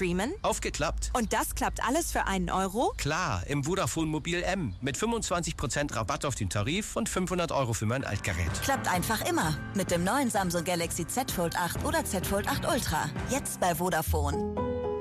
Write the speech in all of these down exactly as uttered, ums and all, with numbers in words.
streamen? Aufgeklappt. Und das klappt alles für einen Euro? Klar, im Vodafone Mobil M. Mit fünfundzwanzig Prozent Rabatt auf den Tarif und fünfhundert Euro für mein Altgerät. Klappt einfach immer. Mit dem neuen Samsung Galaxy Z Fold acht oder Z Fold acht Ultra. Jetzt bei Vodafone.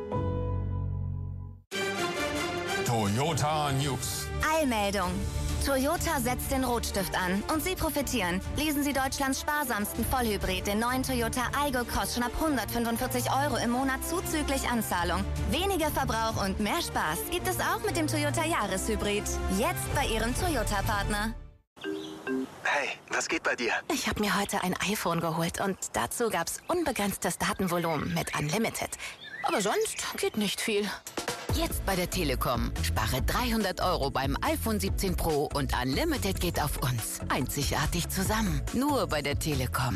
Toyota News. Eilmeldung. Toyota setzt den Rotstift an und Sie profitieren. Lesen Sie Deutschlands sparsamsten Vollhybrid, den neuen Toyota Aygo Cross, schon ab hundertfünfundvierzig Euro im Monat zuzüglich Anzahlung. Weniger Verbrauch und mehr Spaß gibt es auch mit dem Toyota Jahreshybrid. Jetzt bei Ihrem Toyota-Partner. Hey, was geht bei dir? Ich habe mir heute ein iPhone geholt und dazu gab's unbegrenztes Datenvolumen mit Unlimited. Aber sonst geht nicht viel. Jetzt bei der Telekom. Spare dreihundert Euro beim iPhone siebzehn Pro und Unlimited geht auf uns. Einzigartig zusammen. Nur bei der Telekom.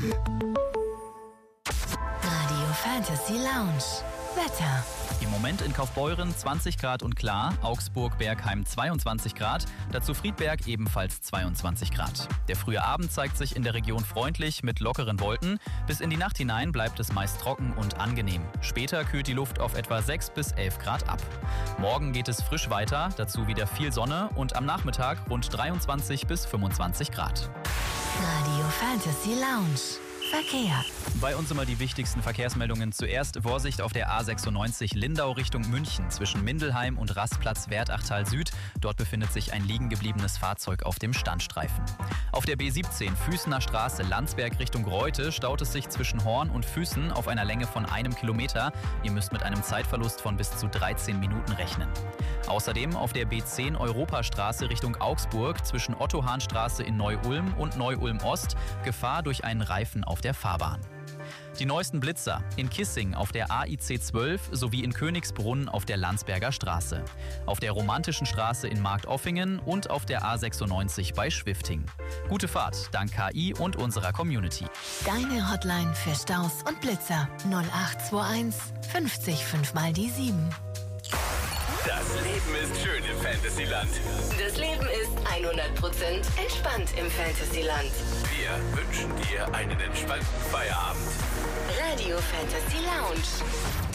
Radio Fantasy Lounge. Wetter. Im Moment in Kaufbeuren zwanzig Grad und klar, Augsburg-Bergheim zweiundzwanzig Grad, dazu Friedberg ebenfalls zweiundzwanzig Grad. Der frühe Abend zeigt sich in der Region freundlich mit lockeren Wolken. Bis in die Nacht hinein bleibt es meist trocken und angenehm. Später kühlt die Luft auf etwa sechs bis elf Grad ab. Morgen geht es frisch weiter, dazu wieder viel Sonne und am Nachmittag rund dreiundzwanzig bis fünfundzwanzig Grad. Radio Fantasy Lounge. Verkehr. Bei uns immer die wichtigsten Verkehrsmeldungen. Zuerst Vorsicht auf der A sechsundneunzig Lindau Richtung München zwischen Mindelheim und Rastplatz Wertachtal Süd. Dort befindet sich ein liegen gebliebenes Fahrzeug auf dem Standstreifen. Auf der B siebzehn Füßener Straße Landsberg Richtung Reute staut es sich zwischen Horn und Füßen auf einer Länge von einem Kilometer. Ihr müsst mit einem Zeitverlust von bis zu dreizehn Minuten rechnen. Außerdem auf der B zehn Europastraße Richtung Augsburg zwischen Otto-Hahn-Straße in Neu-Ulm und Neu-Ulm-Ost Gefahr durch einen Reifen auf der Fahrbahn. Die neuesten Blitzer in Kissing auf der A I C zwölf sowie in Königsbrunn auf der Landsberger Straße, auf der Romantischen Straße in Marktoffingen und auf der A sechsundneunzig bei Schwifting. Gute Fahrt dank K I und unserer Community. Deine Hotline für Staus und Blitzer null acht zwei eins fünfzig fünf mal die sieben. Das Leben ist schön im Fantasyland. Das Leben ist hundert Prozent entspannt im Fantasyland. Wir wünschen dir einen entspannten Feierabend. Radio Fantasy Lounge.